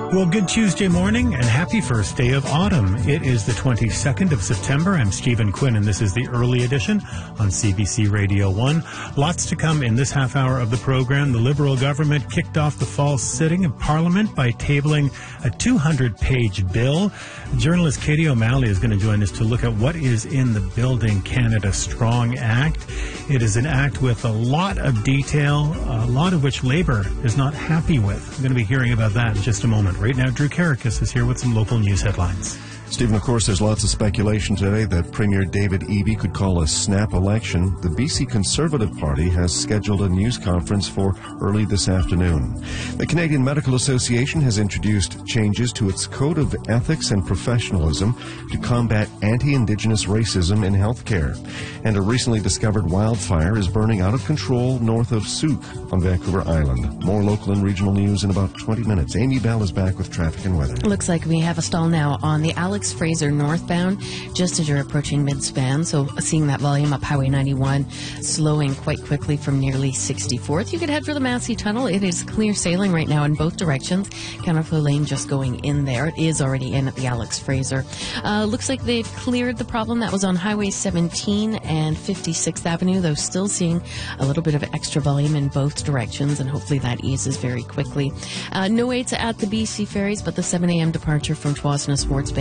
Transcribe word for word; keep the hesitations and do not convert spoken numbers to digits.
Well, good Tuesday morning and happy first day of autumn. It is the twenty-second of September. I'm Stephen Quinn, and this is the early edition on C B C Radio one. Lots to come in this half hour of the program. The Liberal government kicked off the fall sitting of Parliament by tabling a two hundred page bill. Journalist Katie O'Malley is going to join us to look at what is in the Building Canada Strong Act. It is an act with a lot of detail, a lot of which Labour is not happy with. I'm going to be hearing about that in just a moment. Right now, Drew Karakis is here with some local news headlines. Stephen, of course, there's lots of speculation today that Premier David Eby could call a snap election. The B C Conservative Party has scheduled a news conference for early this afternoon. The Canadian Medical Association has introduced changes to its Code of Ethics and Professionalism to combat anti-Indigenous racism in healthcare. And a recently discovered wildfire is burning out of control north of Souk on Vancouver Island. More local and regional news in about twenty minutes. Amy Bell is back with traffic and weather. Looks like we have a stall now on the Alex Fraser northbound, just as you're approaching mid-span. So seeing that volume up Highway ninety-one, slowing quite quickly from nearly sixty-fourth. You could head for the Massey Tunnel. It is clear sailing right now in both directions. Counterflow Lane just going in there. It is already in at the Alex Fraser. Uh, looks like they've cleared the problem that was on Highway seventeen and fifty-sixth Avenue, though still seeing a little bit of extra volume in both directions, and hopefully that eases very quickly. Uh, no waits at the B C ferries, but the seven a.m. departure from Twasna Sports Bay